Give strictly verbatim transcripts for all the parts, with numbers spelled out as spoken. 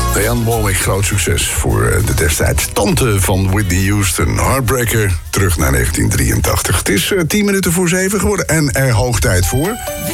Diane Warwick, groot succes voor de destijds tante van Whitney Houston. Heartbreaker, terug naar negentien drieëntachtig. Het is uh, tien minuten voor zeven geworden en er hoog tijd voor...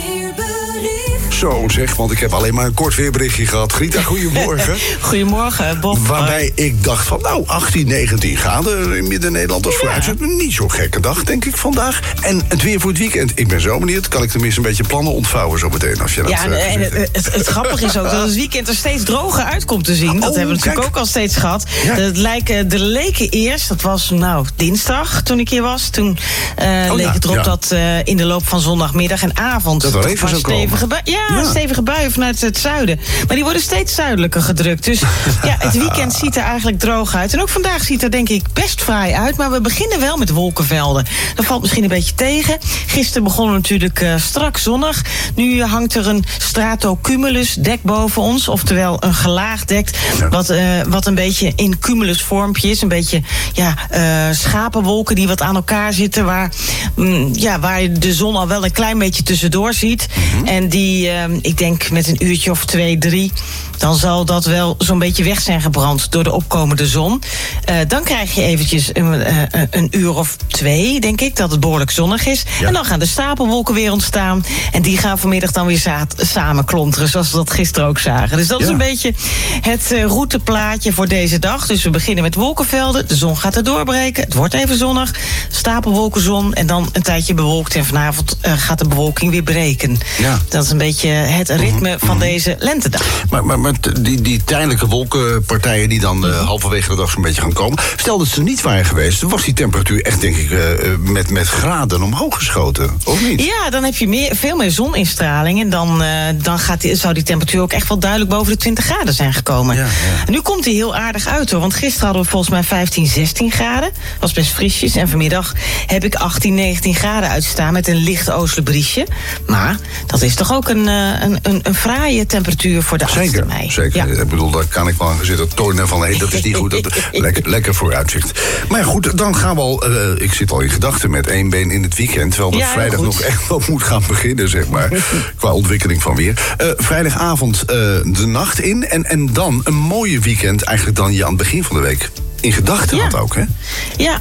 Zo zeg, want ik heb alleen maar een kort weerberichtje gehad. Grieter, goedemorgen. Goedemorgen, Bob. Waarbij ik dacht van, nou, achttien, negentien graden in Midden-Nederland als vooruitzicht. Ja. Niet zo'n gekke dag, denk ik, vandaag. En het weer voor het weekend. Ik ben zo benieuwd. Kan ik tenminste een beetje plannen ontvouwen zo meteen? Als je dat, ja, uh, en het, het, het grappige is ook dat het weekend er steeds droger uit komt te zien. Dat oh, hebben we natuurlijk kijk. ook al steeds gehad. Ja. Dat lijken, de leken eerst, dat was nou dinsdag toen ik hier was. Toen uh, oh, leek ja. het erop ja. dat uh, in de loop van zondagmiddag en avond... Dat er even zo stevige bui- ja, ja, stevige buien vanuit het zuiden. Maar die worden steeds zuidelijker gedrukt. Dus ja, het weekend ziet er eigenlijk droog uit. En ook vandaag ziet er denk ik best fraai uit. Maar we beginnen wel met wolkenvelden. Dat valt misschien een beetje tegen. Gisteren begonnen natuurlijk uh, strak zonnig. Nu hangt er een stratocumulus dek boven ons. Oftewel een gelaagd dek. Ja. Wat, uh, wat een beetje in cumulus vormpje is. Een beetje ja, uh, schapenwolken die wat aan elkaar zitten. Waar, mm, ja, waar je de zon al wel een klein beetje tussendoor ziet. Mm-hmm. En die, uh, ik denk met een uurtje of twee, drie... dan zal dat wel zo'n beetje weg zijn gebrand door de opkomende zon. Uh, dan krijg je eventjes een, uh, een uur of twee, denk ik, dat het behoorlijk zonnig is. Ja. En dan gaan de stapelwolken weer ontstaan. En die gaan vanmiddag dan weer za- samen klonteren, zoals we dat gisteren ook zagen. Dus dat ja. is een beetje het uh, routeplaatje voor deze dag. Dus we beginnen met wolkenvelden. De zon gaat er doorbreken. Het wordt even zonnig. Stapelwolken, zon. En dan een tijdje bewolkt. En vanavond uh, gaat de bewolking weer breken. Ja. Dat is een beetje het ritme mm-hmm. van deze lentedag. Maar, maar, maar die, die tijdelijke wolkenpartijen die dan uh, halverwege de dag zo'n beetje gaan komen... stel dat ze niet waren geweest, was die temperatuur echt, denk ik, uh, met, met graden omhoog geschoten, of niet? Ja, dan heb je meer, veel meer zoninstraling... en dan, uh, dan gaat die, zou die temperatuur ook echt wel duidelijk boven de twintig graden zijn gekomen. Ja, ja. En nu komt hij heel aardig uit, hoor. Want gisteren hadden we volgens mij vijftien, zestien graden. Was best frisjes. En vanmiddag heb ik achttien, negentien graden uitstaan... met een licht oostelijk briesje. Maar dat is toch ook een, een, een, een fraaie temperatuur voor de achtste mei. Zeker, ja. Ik bedoel, daar kan ik wel aan zitten tornen van... hé, dat is niet goed, dat, lekker, lekker vooruitzicht. Maar ja, goed, dan gaan we al... Uh, ik zit al in gedachten met één been in het weekend... terwijl dat ja, vrijdag goed. nog echt wel moet gaan beginnen, zeg maar... qua ontwikkeling van weer. Uh, vrijdagavond uh, de nacht in en, en dan een mooie weekend... eigenlijk dan je aan het begin van de week in gedachten ja. had ook, hè? Ja.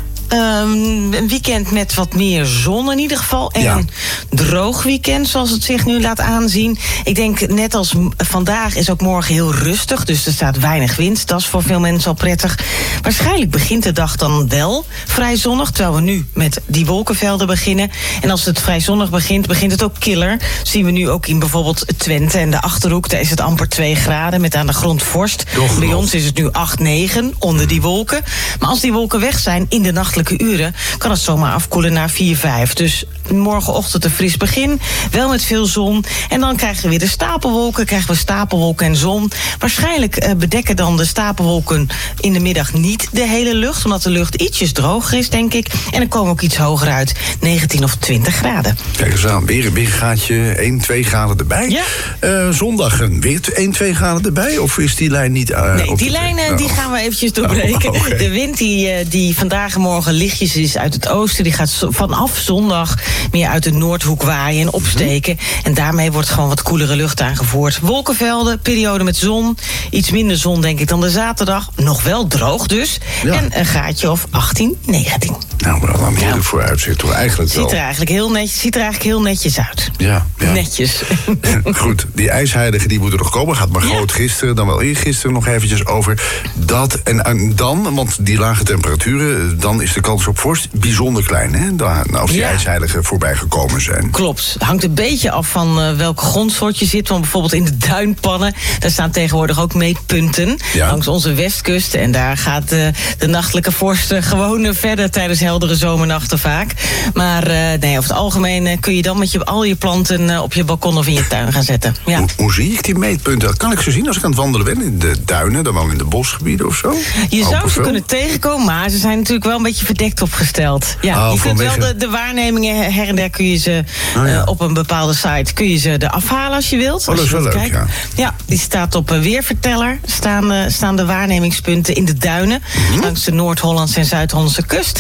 Um, een weekend met wat meer zon in ieder geval. En ja. een droog weekend, zoals het zich nu laat aanzien. Ik denk, net als vandaag is ook morgen heel rustig. Dus er staat weinig wind. Dat is voor veel mensen al prettig. Waarschijnlijk begint de dag dan wel vrij zonnig. Terwijl we nu met die wolkenvelden beginnen. En als het vrij zonnig begint, begint het ook killer. Zien we nu ook in bijvoorbeeld Twente en de Achterhoek. Daar is het amper twee graden met aan de grond vorst. Doch, Bij ons is het nu acht, negen onder die wolken. Maar als die wolken weg zijn in de nachtelijke uren kan het zomaar afkoelen naar vier, vijf. Dus morgenochtend een fris begin, wel met veel zon. En dan krijgen we weer de stapelwolken, krijgen we stapelwolken en zon. Waarschijnlijk uh, bedekken dan de stapelwolken in de middag niet de hele lucht, omdat de lucht ietsjes droger is, denk ik. En dan komen we ook iets hoger uit, negentien of twintig graden. Kijk eens aan, weer een gaatje, één, twee graden erbij. Ja. Uh, zondag weer één, twee graden erbij? Of is die lijn niet... Uh, nee, die lijnen uh, die gaan we eventjes doorbreken. Oh, okay. De wind die, uh, die vandaag en morgen lichtjes is uit het oosten, die gaat vanaf zondag meer uit de Noordhoek waaien en opsteken. Mm-hmm. En daarmee wordt gewoon wat koelere lucht aangevoerd. Wolkenvelden, periode met zon. Iets minder zon, denk ik, dan de zaterdag. Nog wel droog dus. Ja. En een gaatje of achttien, negentien. Nou, maar dan heerlijk nou, vooruitzicht, toch? Eigenlijk ziet wel. Er eigenlijk heel netjes, ziet er eigenlijk heel netjes uit. Ja, ja. Netjes. Goed, die ijsheilige die moet er nog komen. Gaat maar groot ja. gisteren, dan wel eergisteren nog eventjes over. Dat en, en dan, want die lage temperaturen, dan is de kans op vorst bijzonder klein, hè? Dan, als die ja. ijsheiligen voorbij gekomen zijn. Klopt. Hangt een beetje af van uh, welk grondsoort je zit. Want bijvoorbeeld in de duinpannen, daar staan tegenwoordig ook meetpunten. Ja. Langs onze westkust. En daar gaat uh, de nachtelijke vorst uh, gewoon uh, verder tijdens heldere zomernachten vaak. Maar uh, nee, over het algemeen uh, kun je dan met je, al je planten uh, op je balkon of in je tuin gaan zetten. Ja. Hoe, hoe zie ik die meetpunten? Dat kan ik ze zien als ik aan het wandelen ben in de duinen, dan wel in de bosgebieden of zo? Je zou ze kunnen tegenkomen, maar ze zijn natuurlijk wel een beetje verdekt opgesteld. Ja, oh, je kunt wel de, de waarnemingen her en der kun je ze oh, ja. uh, op een bepaalde site kun je ze er afhalen als je wilt. Oh, dat is wel leuk, ja. Ja, die staat op uh, Weerverteller. Staan, uh, staan de waarnemingspunten in de duinen. Mm-hmm. Langs de Noord-Hollandse en Zuid-Hollandse kust. Oh,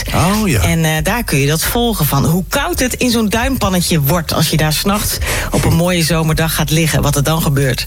Oh ja. En uh, daar kun je dat volgen van hoe koud het in zo'n duimpannetje wordt als je daar 's nachts op een mooie zomerdag gaat liggen. Wat er dan gebeurt.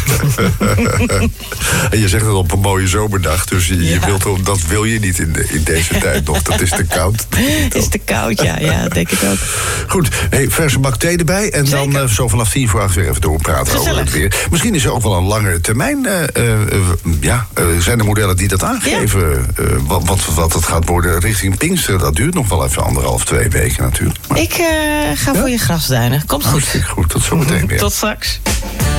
En je zegt het op een mooie zomerdag, dus je, Ja. je wilt, dat wil je niet in, de, in deze tijd nog. Dat is te koud. Het is te koud, ja, ja, dat denk ik ook. Goed, hey, verse bak thee erbij. En Zeker. dan uh, zo vanaf tien voor acht weer even doorpraten over Gezellig. het weer. Misschien is er ook wel een langere termijn. Uh, uh, ja, uh, zijn er modellen die dat aangeven? Ja. Uh, wat, wat, wat het gaat worden richting Pinksteren, dat duurt nog wel even anderhalf, twee weken natuurlijk. Maar Ik uh, ga ja? voor je grasduinen. Komt goed. Hartstikke goed, tot zometeen weer. Tot straks.